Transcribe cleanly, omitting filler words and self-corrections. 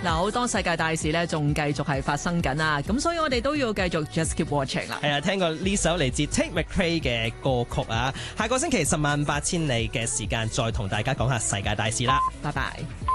嗱，好多世界大事咧，仲繼續係發生緊啊！咁所以我哋都要繼續 just keep watching 啦。 係啊，聽過呢首嚟自 Tate McRae 嘅歌曲啊！下個星期108000里嘅時間，再同大家講下世界大事啦。 拜拜。